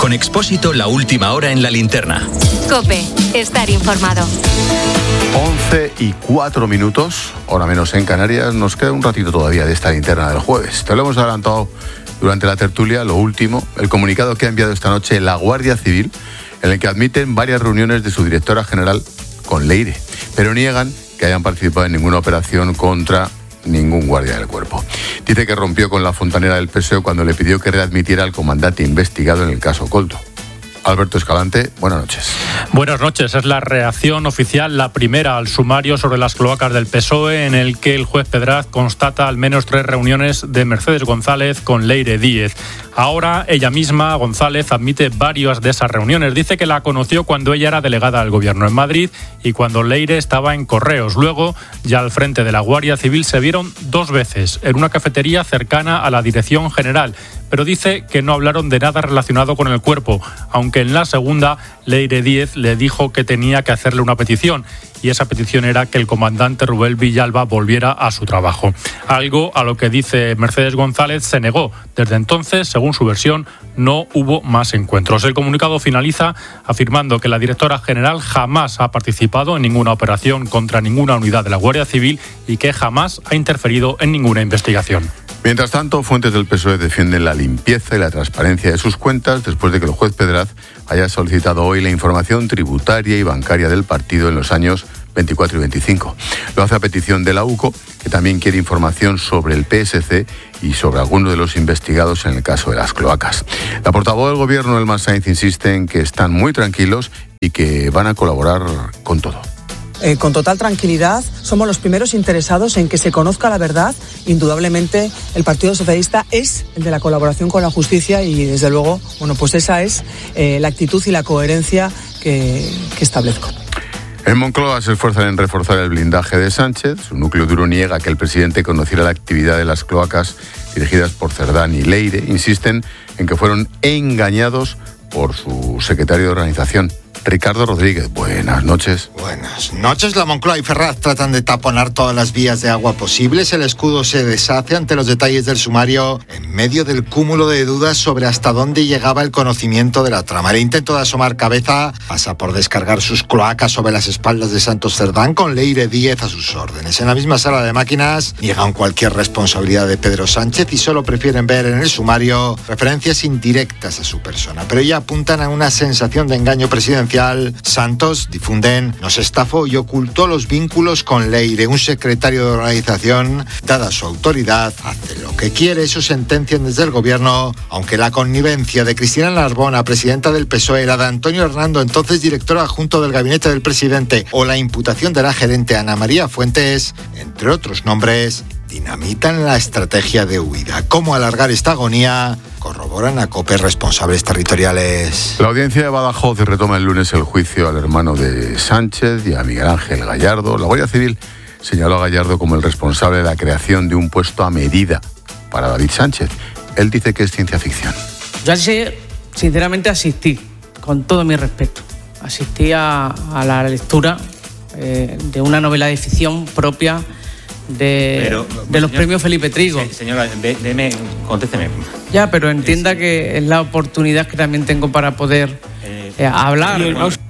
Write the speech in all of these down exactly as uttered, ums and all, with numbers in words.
Con Expósito, la última hora en la linterna. COPE, estar informado. once y cuatro minutos, hora menos en Canarias. Nos queda un ratito todavía de esta linterna del jueves. Te lo hemos adelantado durante la tertulia. Lo último, el comunicado que ha enviado esta noche la Guardia Civil, en el que admiten varias reuniones de su directora general con Leire, pero niegan que hayan participado en ninguna operación contra ningún guardia del cuerpo. Dice que rompió con la fontanera del P S O E cuando le pidió que readmitiera al comandante investigado en el caso Coldo. Alberto Escalante, buenas noches. Buenas noches. Es la reacción oficial, la primera al sumario sobre las cloacas del P S O E, en el que el juez Pedraz constata al menos tres reuniones de Mercedes González con Leire Díez. Ahora ella misma, González, admite varias de esas reuniones. Dice que la conoció cuando ella era delegada del gobierno en Madrid y cuando Leire estaba en Correos. Luego, ya al frente de la Guardia Civil, se vieron dos veces en una cafetería cercana a la Dirección General, pero dice que no hablaron de nada relacionado con el cuerpo, aunque en la segunda Leire Díez le dijo que tenía que hacerle una petición, y esa petición era que el comandante Rubén Villalba volviera a su trabajo. Algo a lo que, dice Mercedes González, se negó. Desde entonces, según su versión, no hubo más encuentros. El comunicado finaliza afirmando que la directora general jamás ha participado en ninguna operación contra ninguna unidad de la Guardia Civil y que jamás ha interferido en ninguna investigación. Mientras tanto, fuentes del P S O E defienden la limpieza y la transparencia de sus cuentas después de que el juez Pedraz haya solicitado hoy la información tributaria y bancaria del partido en los años veinticuatro y veinticinco. Lo hace a petición de la U C O, que también quiere información sobre el P S C y sobre algunos de los investigados en el caso de las cloacas. La portavoz del gobierno, Elma Sainz, insiste en que están muy tranquilos y que van a colaborar con todo. Eh, con total tranquilidad, somos los primeros interesados en que se conozca la verdad. Indudablemente, el Partido Socialista es el de la colaboración con la justicia y, desde luego, bueno, pues esa es eh, la actitud y la coherencia que, que establezco. En Moncloa se esfuerzan en reforzar el blindaje de Sánchez. Su núcleo duro niega que el presidente conociera la actividad de las cloacas dirigidas por Cerdán y Leire. Insisten en que fueron engañados por su secretario de organización, Ricardo Rodríguez. Buenas noches. Buenas noches. La Moncloa y Ferraz tratan de taponar todas las vías de agua posibles. El escudo se deshace ante los detalles del sumario en medio del cúmulo de dudas sobre hasta dónde llegaba el conocimiento de la trama. El intento de asomar cabeza pasa por descargar sus cloacas sobre las espaldas de Santos Cerdán, con Leire Díez a sus órdenes. En la misma sala de máquinas niegan cualquier responsabilidad de Pedro Sánchez y solo prefieren ver en el sumario referencias indirectas a su persona. Pero ya apuntan a una sensación de engaño presidencial. Santos, difunden, nos estafó y ocultó los vínculos con Leire. Un secretario de organización, dada su autoridad, hace lo que quiere. Eso sentencian desde el gobierno, aunque la connivencia de Cristina Narbona, presidenta del P S O E, la de Antonio Hernando, entonces director adjunto del gabinete del presidente, o la imputación de la gerente Ana María Fuentes, entre otros nombres, dinamitan la estrategia de huida. ¿Cómo alargar esta agonía? Corroboran a COPE responsables territoriales. La audiencia de Badajoz retoma el lunes el juicio al hermano de Sánchez y a Miguel Ángel Gallardo. La Guardia Civil señaló a Gallardo como el responsable de la creación de un puesto a medida para David Sánchez. Él dice que es ciencia ficción. Yo así, sinceramente, asistí, con todo mi respeto. Asistí a, a la lectura eh, de una novela de ficción propia de, pero, de los señor, premios Felipe Trigo. Se, señora, déme, contésteme. Ya, pero entienda que es la oportunidad que también tengo para poder eh, hablar.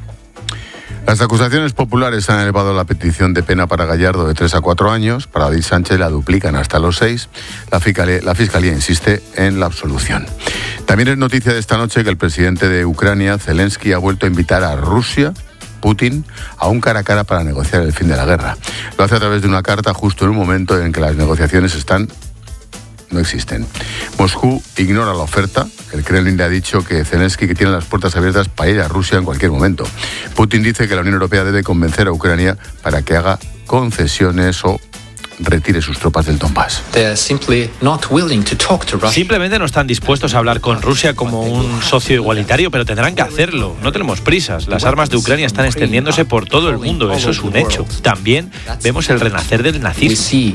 Las acusaciones populares han elevado la petición de pena para Gallardo de tres a cuatro años. Para David Sánchez la duplican hasta los seis. La fiscalía, la fiscalía insiste en la absolución. También es noticia de esta noche que el presidente de Ucrania, Zelensky, ha vuelto a invitar a Rusia, Putin, a un cara a cara para negociar el fin de la guerra. Lo hace a través de una carta justo en un momento en que las negociaciones están no existen. Moscú ignora la oferta. El Kremlin le ha dicho que Zelensky que tiene las puertas abiertas para ir a Rusia en cualquier momento. Putin dice que la Unión Europea debe convencer a Ucrania para que haga concesiones o retire sus tropas del Donbass. Simplemente no están dispuestos a hablar con Rusia como un socio igualitario, pero tendrán que hacerlo. No tenemos prisas. Las armas de Ucrania están extendiéndose por todo el mundo. Eso es un hecho. También vemos el renacer del nazismo.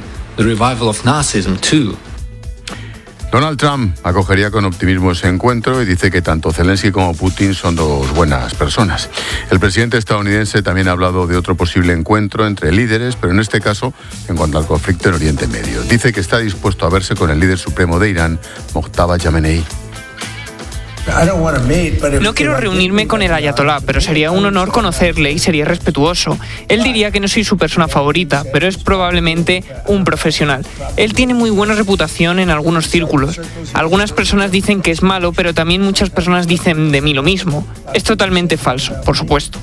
Donald Trump acogería con optimismo ese encuentro y dice que tanto Zelensky como Putin son dos buenas personas. El presidente estadounidense también ha hablado de otro posible encuentro entre líderes, pero en este caso en cuanto al conflicto en Oriente Medio. Dice que está dispuesto a verse con el líder supremo de Irán, Mojtaba Khamenei. No quiero reunirme con el ayatolá, pero sería un honor conocerle y sería respetuoso. Él diría que no soy su persona favorita, pero es probablemente un profesional. Él tiene muy buena reputación en algunos círculos. Algunas personas dicen que es malo, pero también muchas personas dicen de mí lo mismo. Es totalmente falso, por supuesto.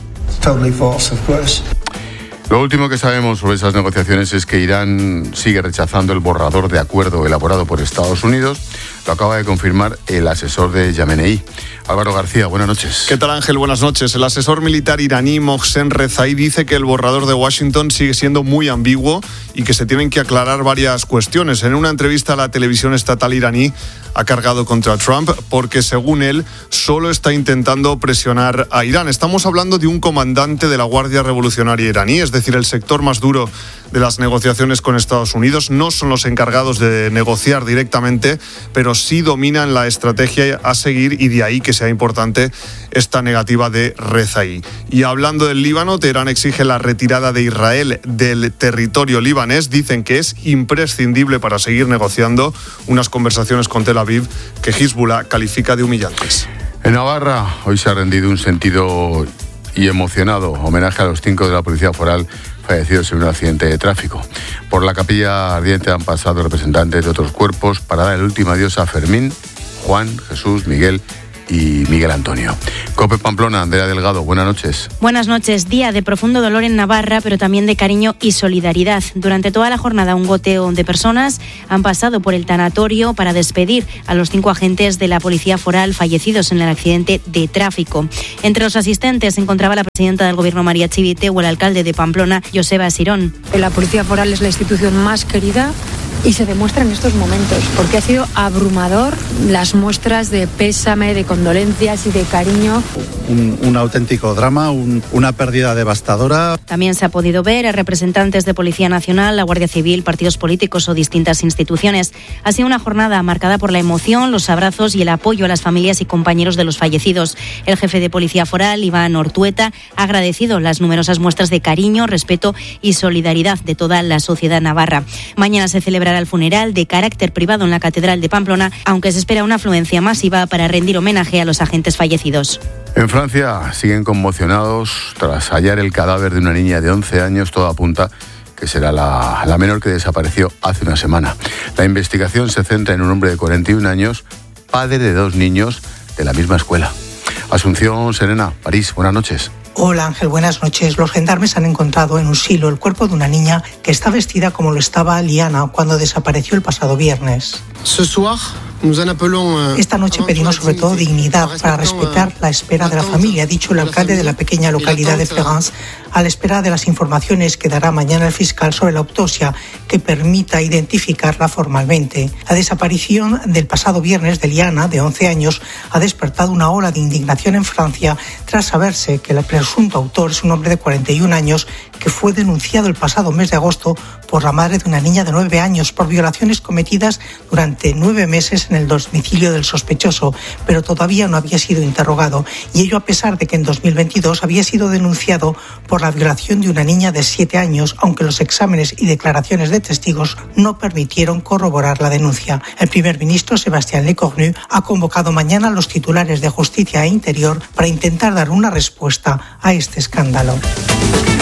Lo último que sabemos sobre esas negociaciones es que Irán sigue rechazando el borrador de acuerdo elaborado por Estados Unidos. Lo acaba de confirmar el asesor de Yamenei. Álvaro García, buenas noches. ¿Qué tal, Ángel? Buenas noches. El asesor militar iraní Mohsen Rezaei dice que el borrador de Washington sigue siendo muy ambiguo y que se tienen que aclarar varias cuestiones. En una entrevista a la televisión estatal iraní ha cargado contra Trump porque, según él, solo está intentando presionar a Irán. Estamos hablando de un comandante de la Guardia Revolucionaria iraní, es decir, el sector más duro de las negociaciones con Estados Unidos. No son los encargados de negociar directamente, pero sí dominan la estrategia a seguir, y de ahí que sea importante esta negativa de Rezaei. Y hablando del Líbano, Teherán exige la retirada de Israel del territorio libanés. Dicen que es imprescindible para seguir negociando unas conversaciones con Tel Aviv que Hezbollah califica de humillantes. En Navarra hoy se ha rendido un sentido y emocionado homenaje a los cinco de la Policía Foral fallecidos en un accidente de tráfico. Por la Capilla Ardiente han pasado representantes de otros cuerpos para dar el último adiós a Fermín, Juan, Jesús, Miguel y Miguel Antonio. COPE Pamplona, Andrea Delgado, buenas noches. Buenas noches. Día de profundo dolor en Navarra, pero también de cariño y solidaridad. Durante toda la jornada, un goteo de personas han pasado por el tanatorio para despedir a los cinco agentes de la Policía Foral fallecidos en el accidente de tráfico. Entre los asistentes se encontraba la presidenta del Gobierno, María Chivite, o el alcalde de Pamplona, Joseba Sirón. La Policía Foral es la institución más querida y se demuestra en estos momentos, porque ha sido abrumador las muestras de pésame, de condolencias y de cariño. Un, un auténtico drama, un, una pérdida devastadora. También se ha podido ver a representantes de Policía Nacional, la Guardia Civil, partidos políticos o distintas instituciones. Ha sido una jornada marcada por la emoción, los abrazos y el apoyo a las familias y compañeros de los fallecidos. El jefe de Policía Foral, Iván Ortueta, ha agradecido las numerosas muestras de cariño, respeto y solidaridad de toda la sociedad navarra. Mañana se celebrará el funeral de carácter privado en la Catedral de Pamplona, aunque se espera una afluencia masiva para rendir homenaje a los agentes fallecidos. En Francia siguen conmocionados tras hallar el cadáver de una niña de once años. Todo apunta que será la, la menor que desapareció hace una semana. La investigación se centra en un hombre de cuarenta y un años, padre de dos niños de la misma escuela. Asunción Serena, París, buenas noches. Hola Ángel, buenas noches. Los gendarmes han encontrado en un silo el cuerpo de una niña que está vestida como lo estaba Liana cuando desapareció el pasado viernes. Esta noche pedimos sobre todo dignidad para respetar la espera de la familia, ha dicho el alcalde de la pequeña localidad de Florence, a la espera de las informaciones que dará mañana el fiscal sobre la autopsia que permita identificarla formalmente. La desaparición del pasado viernes de Liana, de once años, ha despertado una ola de indignación en Francia tras saberse que el presunto autor es un hombre de cuarenta y un años que fue denunciado el pasado mes de agosto por la madre de una niña de nueve años por violaciones cometidas durante nueve meses en el domicilio del sospechoso, pero todavía no había sido interrogado, y ello a pesar de que en dos mil veintidós había sido denunciado por la violación de una niña de siete años, aunque los exámenes y declaraciones de testigos no permitieron corroborar la denuncia. El primer ministro, Sébastien Lecornu, ha convocado mañana a los titulares de Justicia e Interior para intentar dar una respuesta a este escándalo.